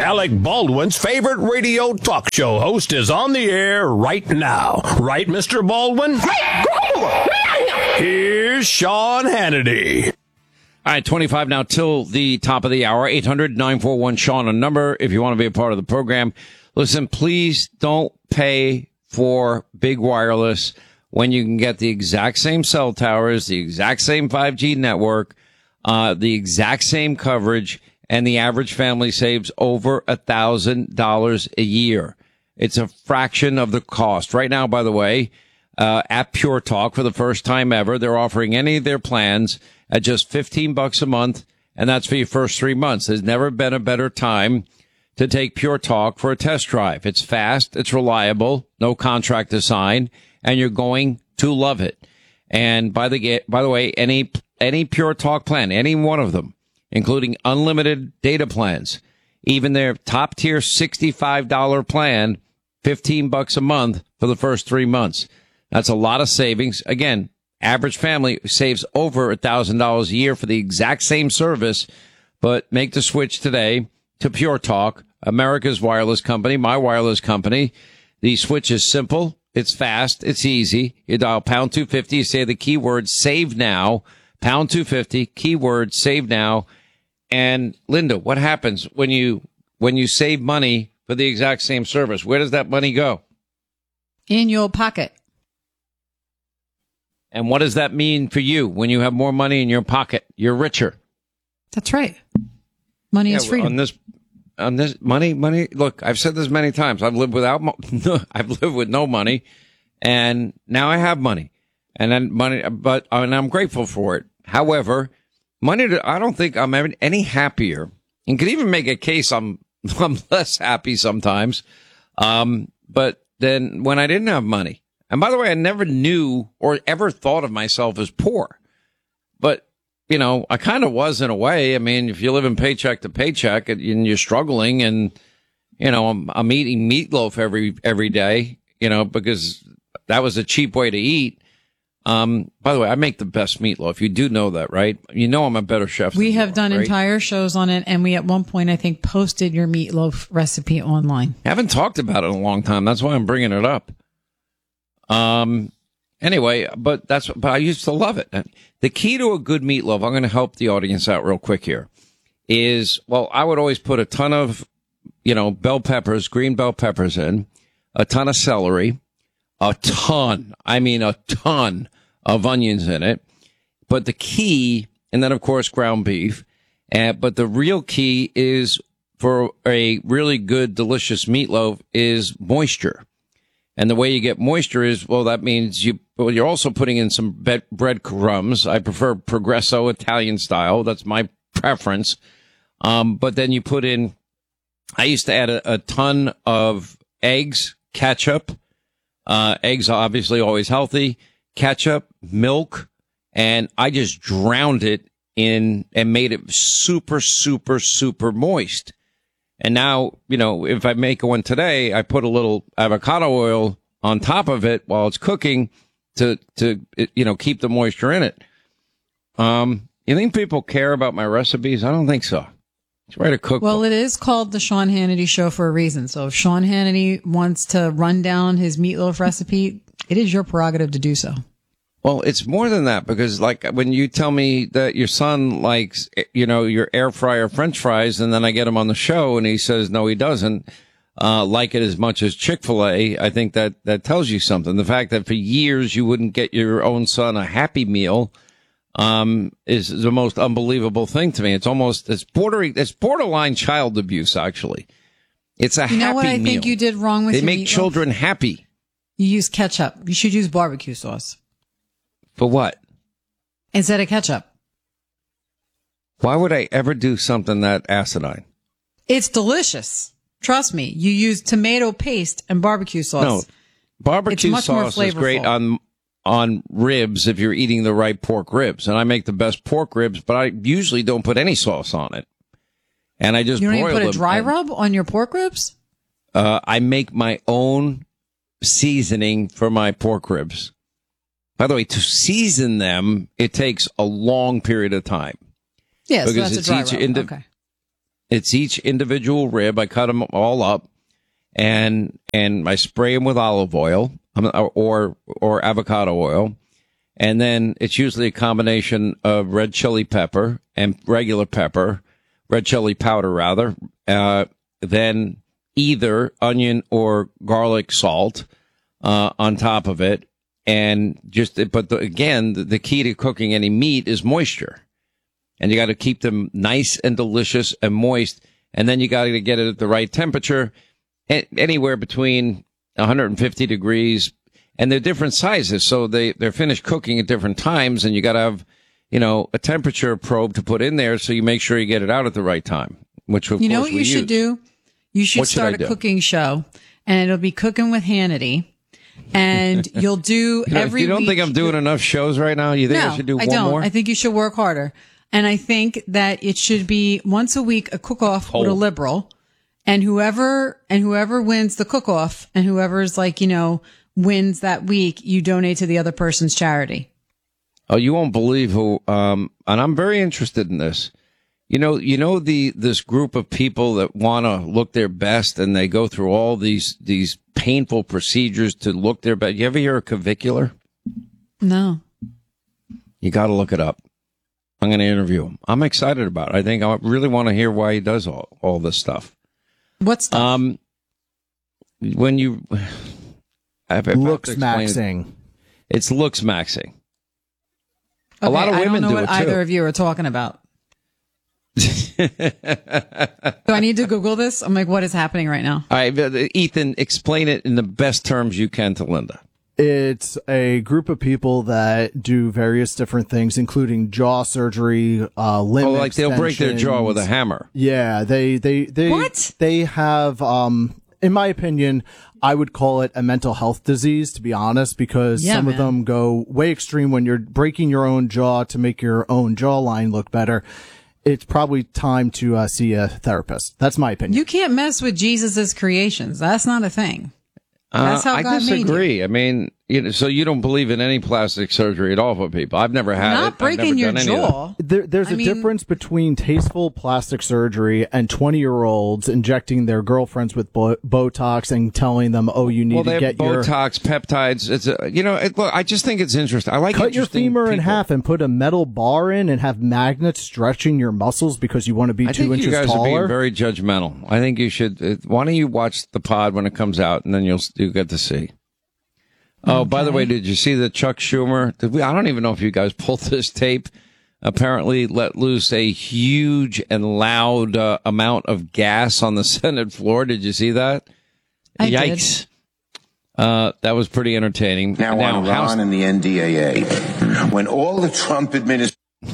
Alec Baldwin's favorite radio talk show host is on the air right now. Right, Mr. Baldwin? Here's Sean Hannity. All right, 25 now till the top of the hour. 800-941-SEAN, a number if you want to be a part of the program. Listen, please don't pay for big wireless when you can get the exact same cell towers, the exact same 5G network, the exact same coverage, and the average family saves over $1,000 a year. It's a fraction of the cost. Right now, by the way, at Pure Talk, for the first time ever, they're offering any of their plans at just $15 a month, and that's for your first 3 months. There's never been a better time to take Pure Talk for a test drive. It's fast, it's reliable, no contract to sign, and you're going to love it. And by the way, any Pure Talk plan, any one of them, including unlimited data plans, even their top tier $65 plan, $15 a month for the first 3 months. That's a lot of savings. Again, average family saves over $1,000 a year for the exact same service, but make the switch today to Pure Talk, America's wireless company, my wireless company. The switch is simple. It's fast. It's easy. You dial pound 250. You say the keyword save now, pound 250, keyword save now. And Linda, what happens when you save money for the exact same service? Where does that money go? In your pocket. And what does that mean for you when you have more money in your pocket? You're richer. That's right. Money is freedom. On this money. Look, I've said this many times. I've lived I've lived with no money, and now I have money, and then money. But and I'm grateful for it. However, I don't think I'm any happier, and could even make a case I'm less happy sometimes. But then when I didn't have money. And by the way, I never knew or ever thought of myself as poor. But, I kind of was in a way. I mean, if you're living paycheck to paycheck and you're struggling and, I'm eating meatloaf every day, because that was a cheap way to eat. By the way, I make the best meatloaf. You do know that, right? I'm a better chef. We have done entire shows on it. And we, at one point, I think, posted your meatloaf recipe online. I haven't talked about it in a long time. That's why I'm bringing it up. Anyway, but I used to love it. The key to a good meatloaf, I'm going to help the audience out real quick here, is, I would always put a ton of, bell peppers, green bell peppers in, a ton of celery, a ton of onions in it. But the key, and then of course ground beef, but the real key is for a really good, delicious meatloaf is moisture. And the way you get moisture is, that means you're also putting in some breadcrumbs. I prefer Progresso Italian style. That's my preference. But then you put in, I used to add a ton of eggs, ketchup. Eggs are obviously always healthy. Ketchup, milk, and I just drowned it in and made it super, super, super moist. And now, if I make one today, I put a little avocado oil on top of it while it's cooking to keep the moisture in it. You think people care about my recipes? I don't think so. It's write a cookbook. Well, it is called the Sean Hannity Show for a reason. So if Sean Hannity wants to run down his meatloaf recipe, it is your prerogative to do so. Well, it's more than that, because when you tell me that your son likes, your air fryer French fries, and then I get him on the show and he says, no, he doesn't like it as much as Chick-fil-A. I think that tells you something. The fact that for years you wouldn't get your own son a Happy Meal, is the most unbelievable thing to me. It's borderline child abuse, actually. It's a Happy Meal. You know what I think you did wrong with your meatloaf? They make children happy. You use ketchup. You should use barbecue sauce. For what? Instead of ketchup. Why would I ever do something that asinine? It's delicious. Trust me. You use tomato paste and barbecue sauce. No, barbecue sauce is great on ribs if you're eating the right pork ribs. And I make the best pork ribs, but I usually don't put any sauce on it. And I just broil them. You don't even put a dry rub on your pork ribs? I make my own seasoning for my pork ribs. By the way, to season them, it takes a long period of time. Yes, because so that's a dry rub. Okay. It's each individual rib. I cut them all up, and I spray them with olive oil or avocado oil, and then it's usually a combination of red chili pepper and regular pepper, red chili powder rather. Then either onion or garlic salt on top of it. And again, the key to cooking any meat is moisture. And you got to keep them nice and delicious and moist. And then you got to get it at the right temperature, anywhere between 150 degrees. And they're different sizes. So they're finished cooking at different times. And you got to have, a temperature probe to put in there so you make sure you get it out at the right time, which of You know course what you should do? You should start a cooking show, and it'll be Cooking with Hannity. And you'll do every week. You don't think I'm doing enough shows right now? You think I should do one more? I think you should work harder. And I think that it should be once a week a cook-off with a liberal. And whoever wins the cook-off and whoever's wins that week, you donate to the other person's charity. Oh, you won't believe who, and I'm very interested in this. This group of people that want to look their best, and they go through all these painful procedures to look their best. You ever hear of Cavicular? No. You got to look it up. I'm going to interview him. I'm excited about it. I think I really want to hear why he does all this stuff. What stuff? When you looks maxing. It's looks maxing. Okay, a lot of women do it too. I don't know what either too. of you are talking about. Do I need to Google this? I'm like, what is happening right now? All right, Ethan, explain it in the best terms you can to Linda. It's a group of people that do various different things, including jaw surgery, limb like they'll break their jaw with a hammer. Yeah, they What? They have, in my opinion, I would call it a mental health disease, to be honest, because some of them go way extreme when you're breaking your own jaw to make your own jawline look better. It's probably time to see a therapist. That's my opinion. You can't mess with Jesus's creations. That's not a thing. That's how God made you. I disagree. I mean, so you don't believe in any plastic surgery at all for people? I've never had not breaking your jaw. There's a difference between tasteful plastic surgery and 20-year-olds injecting their girlfriends with Botox and telling them, "Oh, you need to get Botox, peptides." It's look, I just think it's interesting. I like cut your femur in half and put a metal bar in and have magnets stretching your muscles because you want to be 2 inches taller. You guys are being very judgmental. I think you should. Why don't you watch the pod when it comes out, and then you get to see. Oh, by the way, did you see that Chuck Schumer? I don't even know if you guys pulled this tape. Apparently let loose a huge and loud amount of gas on the Senate floor. Did you see that? Yikes. That was pretty entertaining. Now on Iran and the NDAA. When all the Trump administration...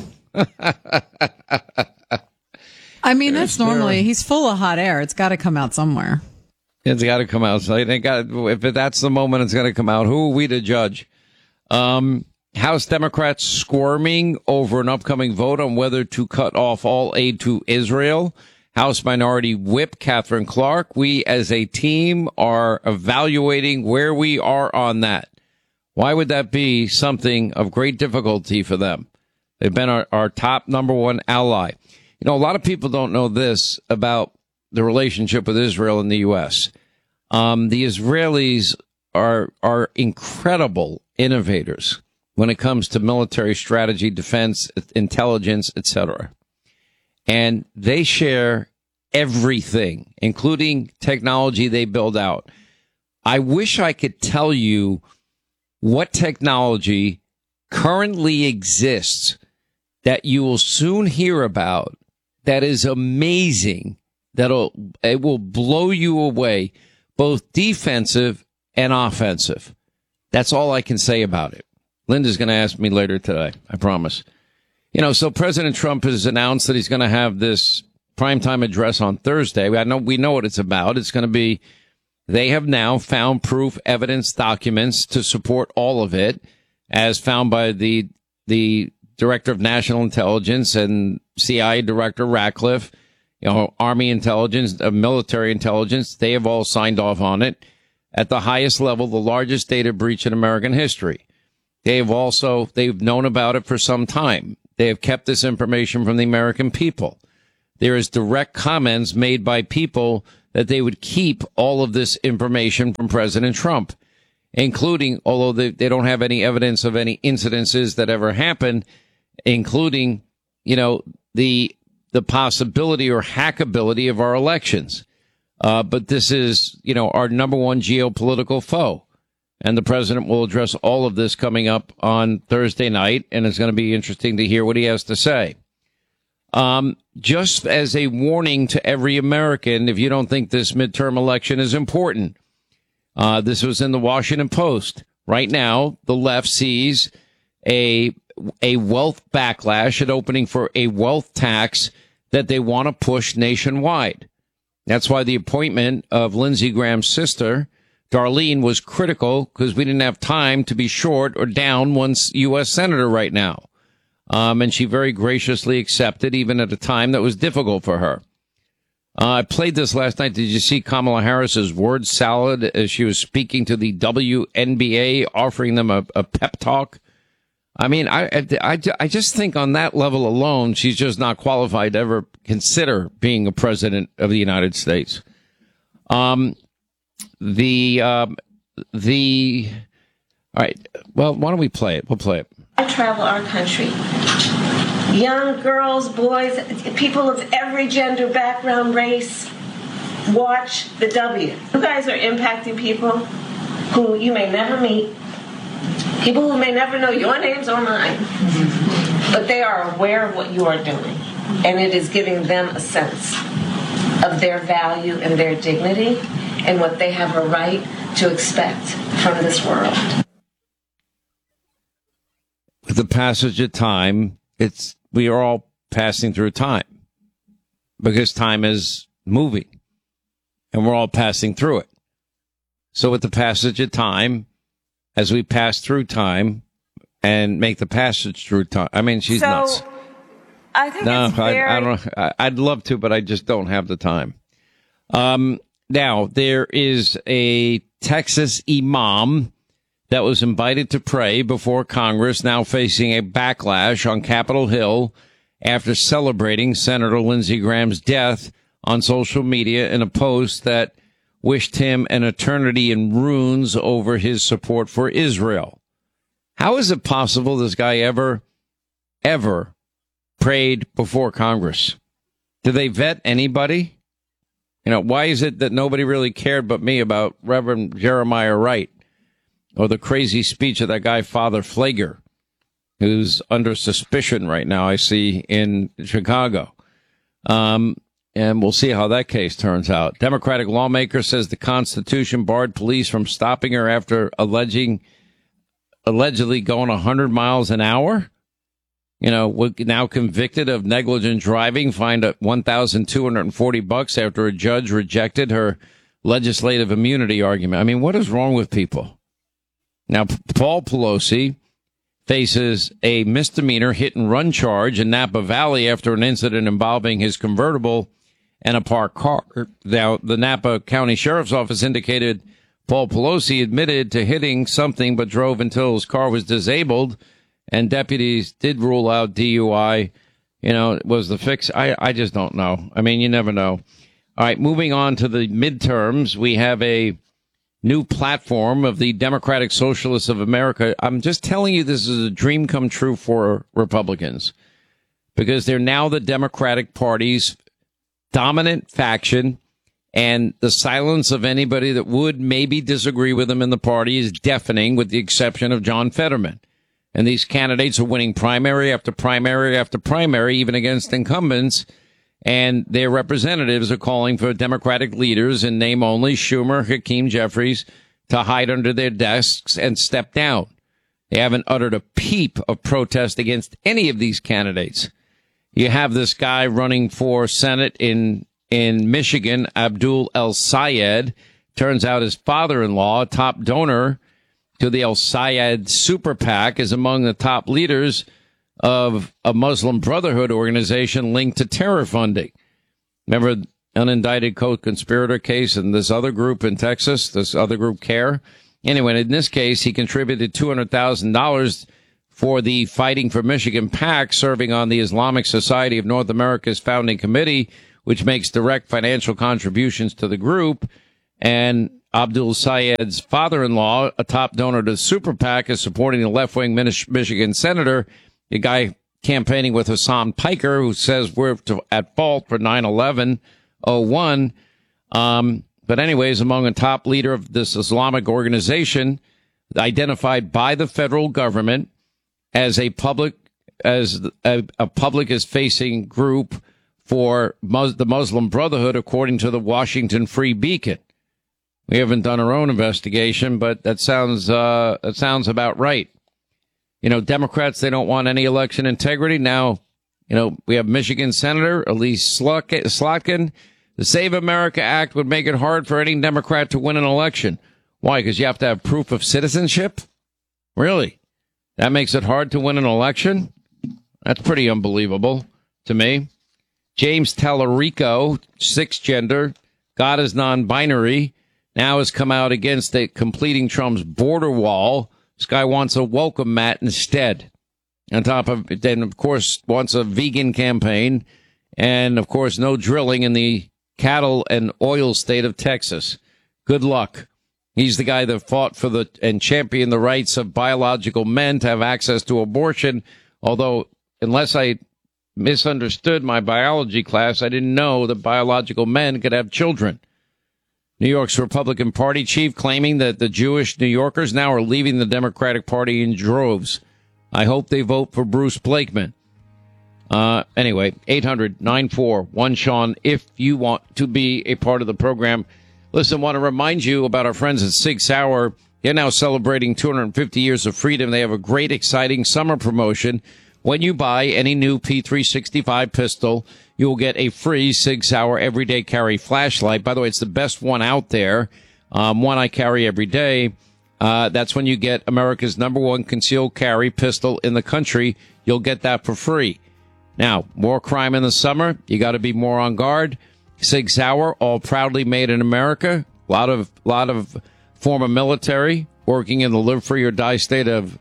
I mean, that's normally, he's full of hot air. It's got to come out somewhere. It's got to come out. So if that's the moment it's going to come out, who are we to judge? House Democrats squirming over an upcoming vote on whether to cut off all aid to Israel. House Minority Whip Catherine Clark. We as a team are evaluating where we are on that. Why would that be something of great difficulty for them? They've been our top number one ally. A lot of people don't know this about the relationship with Israel and the U.S. The Israelis are incredible innovators when it comes to military strategy, defense, intelligence, etc. And they share everything, including technology they build out. I wish I could tell you what technology currently exists that you will soon hear about that is amazing. It will blow you away, both defensive and offensive. That's all I can say about it. Linda's going to ask me later today, I promise. So President Trump has announced that he's going to have this primetime address on Thursday. We know what it's about. It's going to be, they have now found proof, evidence, documents to support all of it, as found by the Director of National Intelligence and CIA Director Ratcliffe. Army intelligence, military intelligence, they have all signed off on it at the highest level, the largest data breach in American history. They've known about it for some time. They have kept this information from the American people. there is direct comments made by people that they would keep all of this information from President Trump, including, although they don't have any evidence of any incidences that ever happened, including, the possibility or hackability of our elections. But this is, our number one geopolitical foe. And the president will address all of this coming up on Thursday night. And it's going to be interesting to hear what he has to say. Just as a warning to every American, if you don't think this midterm election is important, this was in the Washington Post. Right now, the left sees a wealth backlash, an opening for a wealth tax that they want to push nationwide. That's why the appointment of Lindsey Graham's sister, Darlene, was critical, because we didn't have time to be short or down one U.S. senator right now. And she very graciously accepted, even at a time that was difficult for her. I played this last night. Did you see Kamala Harris's word salad as she was speaking to the WNBA, offering them a pep talk? I mean, I just think on that level alone, she's just not qualified to ever consider being a president of the United States. All right. Well, why don't we play it? We'll play it. I travel our country. Young girls, boys, people of every gender, background, race, watch the W. You guys are impacting people who you may never meet, people who may never know your names or mine, but they are aware of what you are doing, and it is giving them a sense of their value and their dignity and what they have a right to expect from this world. With the passage of time, we are all passing through time, because time is moving and we're all passing through it. So with the passage of time, as we pass through time and make the passage through time, I mean, she's nuts. I think it's very... I don't know. I'd love to, but I just don't have the time. Now, there is a Texas imam that was invited to pray before Congress, now facing a backlash on Capitol Hill after celebrating Senator Lindsey Graham's death on social media in a post that wished him an eternity in ruins over his support for Israel. How is it possible this guy ever prayed before Congress? Do they vet anybody? Why is it that nobody really cared but me about Reverend Jeremiah Wright? Or the crazy speech of that guy, Father Flager, who's under suspicion right now, I see, in Chicago. And we'll see how that case turns out. Democratic lawmaker says the Constitution barred police from stopping her after allegedly going 100 miles an hour. Now convicted of negligent driving, fined at $1,240 after a judge rejected her legislative immunity argument. I mean, what is wrong with people? Now, Paul Pelosi faces a misdemeanor hit-and-run charge in Napa Valley after an incident involving his convertible and a parked car. Now, the Napa County Sheriff's Office indicated Paul Pelosi admitted to hitting something but drove until his car was disabled, and deputies did rule out DUI. Was the fix? I just don't know. I mean, you never know. All right, moving on to the midterms, we have a new platform of the Democratic Socialists of America. I'm just telling you, this is a dream come true for Republicans, because they're now the Democratic Party's dominant faction, and the silence of anybody that would maybe disagree with them in the party is deafening, with the exception of John Fetterman. And these candidates are winning primary after primary after primary, even against incumbents. And their representatives are calling for Democratic leaders, in name only, Schumer, Hakeem Jeffries, to hide under their desks and step down. They haven't uttered a peep of protest against any of these candidates. You have this guy running for Senate in Michigan, Abdul El-Sayed. Turns out his father-in-law, a top donor to the El-Sayed Super PAC, is among the top leaders of a Muslim Brotherhood organization linked to terror funding. Remember unindicted co-conspirator case in this other group in Texas, this other group, CARE? Anyway, in this case, he contributed $200,000 for the Fighting for Michigan PAC, serving on the Islamic Society of North America's founding committee, which makes direct financial contributions to the group. And Abdul Sayed's father-in-law, a top donor to the Super PAC, is supporting the left-wing Michigan senator, a guy campaigning with Hassan Piker, who says we're at fault for 9/11/01. But anyways, among a top leader of this Islamic organization, identified by the federal government as a public-facing group for the Muslim Brotherhood, according to the Washington Free Beacon. We haven't done our own investigation, but that sounds about right. You know, Democrats, they don't want any election integrity. Now, you know, we have Michigan Senator Elise Slotkin. The Save America Act would make it hard for any Democrat to win an election. Why? Because you have to have proof of citizenship? Really? That makes it hard to win an election? That's pretty unbelievable to me. James Tallarico, cisgender, God is non-binary, now has come out against completing Trump's border wall. This guy wants a welcome mat instead. On top of it, then, of course, wants a vegan campaign. And, of course, no drilling in the cattle and oil state of Texas. Good luck. He's the guy that fought for and championed the rights of biological men to have access to abortion. Although, unless I misunderstood my biology class, I didn't know that biological men could have children. New York's Republican Party chief claiming that the Jewish New Yorkers now are leaving the Democratic Party in droves. I hope they vote for Bruce Blakeman. Anyway, 800-941-SEAN if you want to be a part of the program. Listen, I want to remind you about our friends at Sig Sauer. They're now celebrating 250 years of freedom. They have a great, exciting summer promotion. When you buy any new P365 pistol, you will get a free Sig Sauer everyday carry flashlight. By the way, it's the best one out there. One I carry every day. That's when you get America's #1 concealed carry pistol in the country. You'll get that for free. Now, more crime in the summer. You got to be more on guard. Sig Sauer, all proudly made in America. A lot of former military working in the live free or die state of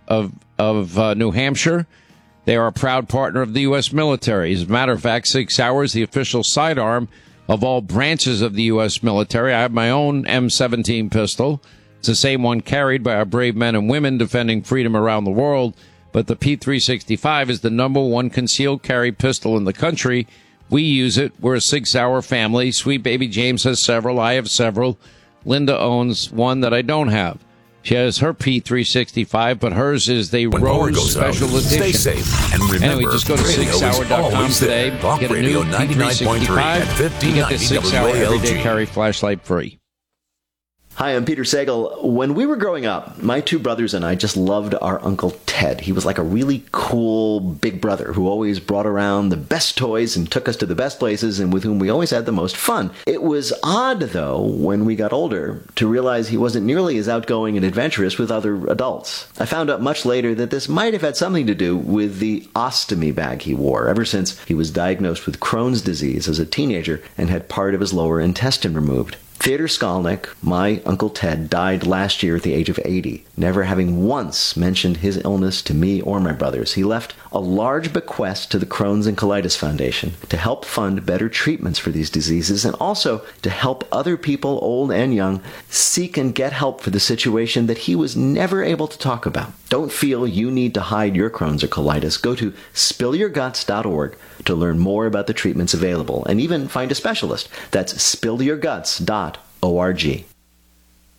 New Hampshire. They are a proud partner of the U.S. military. As a matter of fact, Sig Sauer is the official sidearm of all branches of the U.S. military. I have my own M17 pistol. It's the same one carried by our brave men and women defending freedom around the world. But the P365 is the #1 concealed carry pistol in the country. We use it. We're a Sig Sauer family. Sweet baby James has several. I have several. Linda owns one that I don't have. She has her P365, but hers is the Rose Special Edition. Stay safe. And remember, anyway, just go to SigSauer.com today. Get a new P365. You get the Sig Sauer Everyday Carry flashlight free. Hi, I'm Peter Sagal. When we were growing up, my two brothers and I just loved our Uncle Ted. He was like a really cool big brother who always brought around the best toys and took us to the best places and with whom we always had the most fun. It was odd, though, when we got older, to realize he wasn't nearly as outgoing and adventurous with other adults. I found out much later that this might have had something to do with the ostomy bag he wore ever since he was diagnosed with Crohn's disease as a teenager and had part of his lower intestine removed. Theodor Skolnick, my Uncle Ted, died last year at the age of 80, never having once mentioned his illness to me or my brothers. He left a large bequest to the Crohn's and Colitis Foundation to help fund better treatments for these diseases and also to help other people, old and young, seek and get help for the situation that he was never able to talk about. Don't feel you need to hide your Crohn's or colitis. Go to spillyourguts.org to learn more about the treatments available and even find a specialist. That's spillyourguts.org.